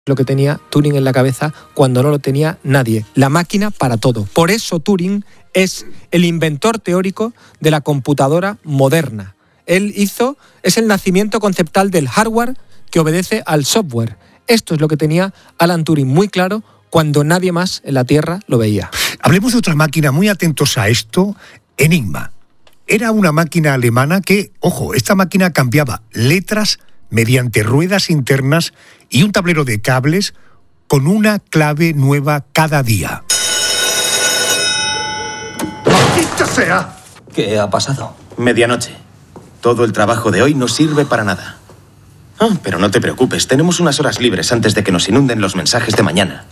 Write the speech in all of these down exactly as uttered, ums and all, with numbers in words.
lo que tenía Turing en la cabeza cuando no lo tenía nadie. La máquina para todo. Por eso Turing es el inventor teórico de la computadora moderna. Él hizo, es el nacimiento conceptual del hardware que obedece al software. Esto es lo que tenía Alan Turing muy claro cuando nadie más en la Tierra lo veía. Hablemos de otra máquina, muy atentos a esto, Enigma. Era una máquina alemana que, ojo, esta máquina cambiaba letras mediante ruedas internas y un tablero de cables con una clave nueva cada día. ¡Maldita sea! ¿Qué ha pasado? Medianoche. Todo el trabajo de hoy no sirve para nada. Ah, pero no te preocupes, tenemos unas horas libres antes de que nos inunden los mensajes de mañana.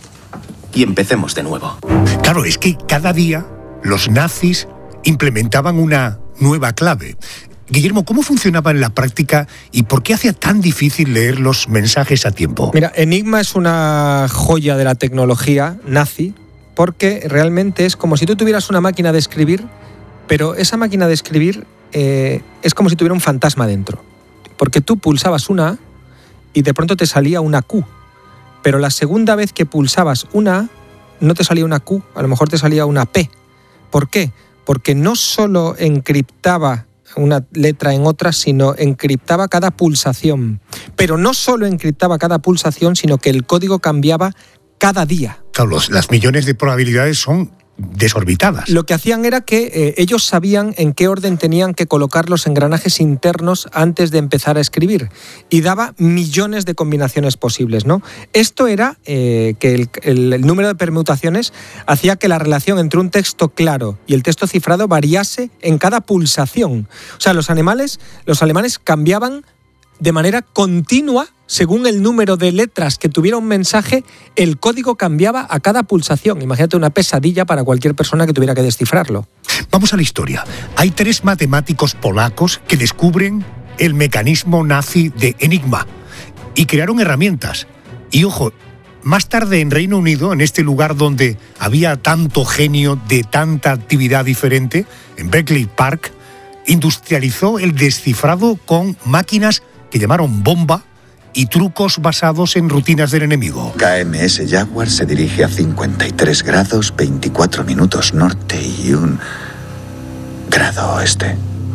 Y empecemos de nuevo. Claro, es que cada día los nazis implementaban una nueva clave. Guillermo, ¿cómo funcionaba en la práctica y por qué hacía tan difícil leer los mensajes a tiempo? Mira, Enigma es una joya de la tecnología nazi porque realmente es como si tú tuvieras una máquina de escribir, pero esa máquina de escribir eh, es como si tuviera un fantasma dentro. Porque tú pulsabas una A y de pronto te salía una Q. Pero la segunda vez que pulsabas una A, no te salía una Q, a lo mejor te salía una P. ¿Por qué? Porque no solo encriptaba una letra en otra, sino encriptaba cada pulsación. Pero no solo encriptaba cada pulsación, sino que el código cambiaba cada día. Claro, los, las millones de probabilidades son desorbitadas. Lo que hacían era que eh, ellos sabían en qué orden tenían que colocar los engranajes internos antes de empezar a escribir y daba millones de combinaciones posibles, ¿no? Esto era eh, que el, el, el número de permutaciones hacía que la relación entre un texto claro y el texto cifrado variase en cada pulsación. O sea, los animales, los alemanes cambiaban de manera continua, según el número de letras que tuviera un mensaje, el código cambiaba a cada pulsación. Imagínate una pesadilla para cualquier persona que tuviera que descifrarlo. Vamos a la historia. Hay tres matemáticos polacos que descubren el mecanismo nazi de Enigma y crearon herramientas. Y ojo, más tarde en Reino Unido, en este lugar donde había tanto genio de tanta actividad diferente, en Bletchley Park, industrializó el descifrado con máquinas que llamaron bomba y trucos basados en rutinas del enemigo. K M S Jaguar se dirige a cincuenta y tres grados, veinticuatro minutos norte y un grado oeste.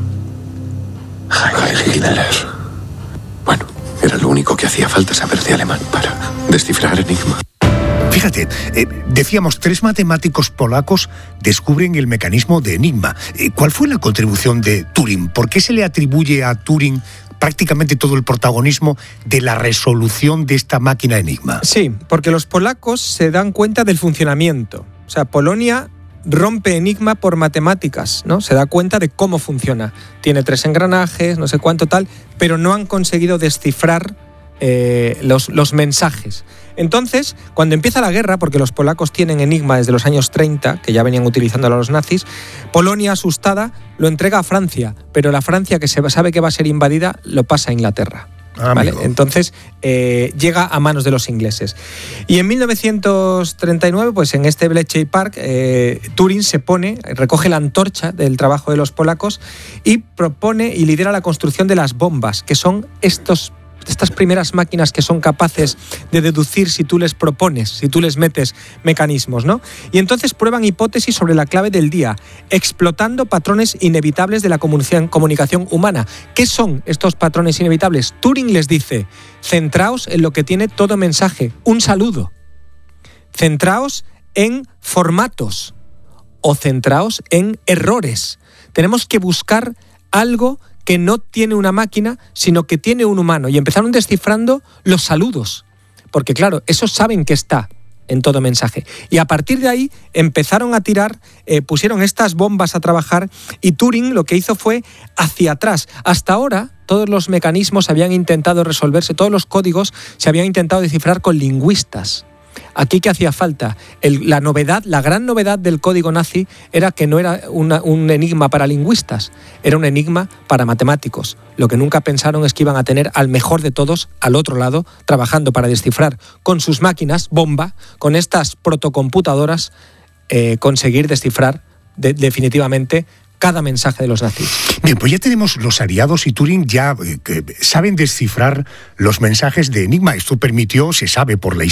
Heil Hitler. Bueno, era lo único que hacía falta saber de alemán para descifrar Enigma. Fíjate, eh, decíamos, tres matemáticos polacos descubren el mecanismo de Enigma. Eh, ¿Cuál fue la contribución de Turing? ¿Por qué se le atribuye a Turing prácticamente todo el protagonismo de la resolución de esta máquina Enigma? Sí, porque los polacos se dan cuenta del funcionamiento. O sea, Polonia rompe Enigma por matemáticas, ¿no? Se da cuenta de cómo funciona. Tiene tres engranajes, no sé cuánto tal, pero no han conseguido descifrar eh, los, los mensajes. Entonces, cuando empieza la guerra, porque los polacos tienen Enigma desde los años treinta, que ya venían utilizándolo los nazis, Polonia, asustada, lo entrega a Francia, pero la Francia, que se sabe que va a ser invadida, lo pasa a Inglaterra. Ah, ¿vale? Entonces, eh, llega a manos de los ingleses. Y en mil novecientos treinta y nueve, pues en este Bletchley Park, eh, Turing se pone, recoge la antorcha del trabajo de los polacos y propone y lidera la construcción de las bombas, que son estos estas primeras máquinas que son capaces de deducir si tú les propones, si tú les metes mecanismos, ¿no? Y entonces prueban hipótesis sobre la clave del día, explotando patrones inevitables de la comunicación humana. ¿Qué son estos patrones inevitables? Turing les dice, centraos en lo que tiene todo mensaje, un saludo. Centraos en formatos o centraos en errores. Tenemos que buscar algo que no tiene una máquina, sino que tiene un humano. Y empezaron descifrando los saludos, porque claro, esos saben que está en todo mensaje. Y a partir de ahí empezaron a tirar, eh, pusieron estas bombas a trabajar y Turing lo que hizo fue hacia atrás. Hasta ahora todos los mecanismos habían intentado resolverse, todos los códigos se habían intentado descifrar con lingüistas. Aquí, ¿qué hacía falta? El, la novedad, la gran novedad del código nazi era que no era una, un enigma para lingüistas, era un enigma para matemáticos. Lo que nunca pensaron es que iban a tener al mejor de todos al otro lado, trabajando para descifrar con sus máquinas, bomba, con estas protocomputadoras, eh, conseguir descifrar de, definitivamente cada mensaje de los nazis. Bien, pues ya tenemos los aliados y Turing ya eh, saben descifrar los mensajes de Enigma. Esto permitió, se sabe por la historia,